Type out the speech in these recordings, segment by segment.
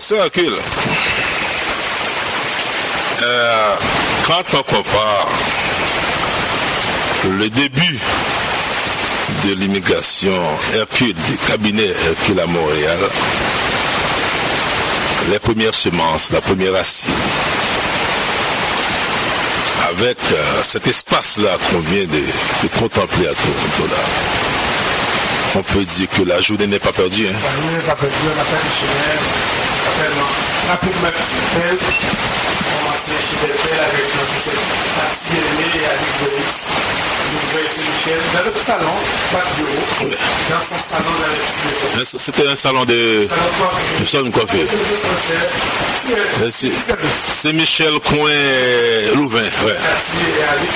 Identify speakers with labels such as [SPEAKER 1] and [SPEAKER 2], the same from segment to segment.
[SPEAKER 1] C'est recul. Quand on compare le début de l'immigration Hercule, du cabinet Hercule à Montréal, les premières semences, la première racine, avec cet espace-là qu'on vient de contempler à Toronto, là, on peut dire que la journée n'est pas perdue.
[SPEAKER 2] La journée n'est pas perdue, on appelle le chemin, on appelle rapidement Belle, on commence chez Belle avec notre partie Béné et Alex Boris, nous voyons Saint-Michel, dans le salon, pas de bureau, dans son salon dans le petit bureau.
[SPEAKER 1] C'était un salon de coiffure. C'est Michel Coin Louvain. Ouais.
[SPEAKER 2] Et Alex,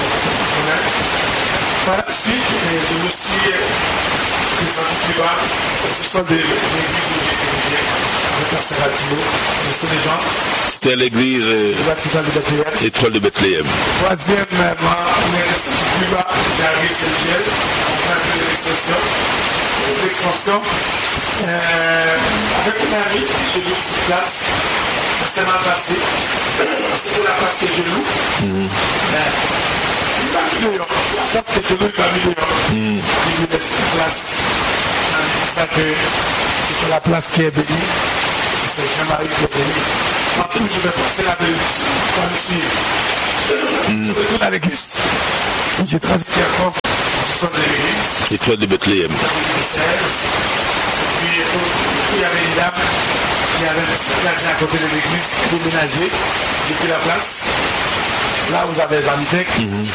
[SPEAKER 2] par la suite, je me suis descendu plus bas, ce sont des églises avec un radio, ce sont des gens.
[SPEAKER 1] C'était l'église Étoile de Bethléem.
[SPEAKER 2] Troisièmement, on est descendu plus bas, j'ai arrivé Saint-Michel, on a fait l'extension. Avec un ami, j'ai vu cette place, ça s'est mal passé. C'était la place que je loue. Il va me dire, la place que je loue, il va me dire. Il me laisse une place. C'est ça que c'était la place qui est bénie. C'est Jean-Marie qui est béni. Ensuite, je vais passer la bénédiction. On va me suivre. Je retourne à l'église. J'ai transité encore. Ce sont des églises.
[SPEAKER 1] Étoile de Bethléem.
[SPEAKER 2] Puis, il y avait une dame qui avait un petit magasin à côté de l'église, déménagé. J'ai pris la place. Là, vous avez les architectes.